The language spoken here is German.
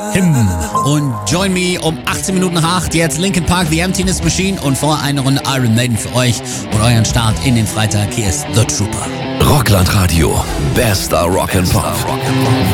Him und Join Me um 18 Minuten nach 8. Jetzt Linkin Park, The Emptiness Machine und vor eine Runde Iron Maiden für euch und euren Start in den Freitag. Hier ist The Trooper. Rockland Radio, bester Rock'n'Pop.